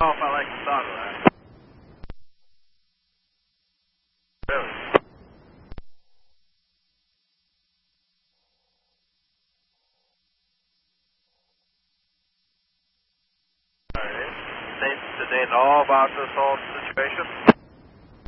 if I like the sound of that. Really? Alright. They know about this whole situation?